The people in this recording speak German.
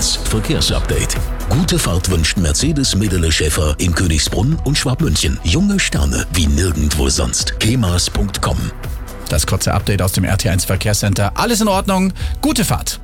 RT1 Verkehrsupdate. Gute Fahrt wünscht Mercedes Medele Schäfer in Königsbrunn und Schwabmünchen. Junge Sterne wie nirgendwo sonst. kemas.com. Das kurze Update aus dem RT1 Verkehrscenter. Alles in Ordnung. Gute Fahrt.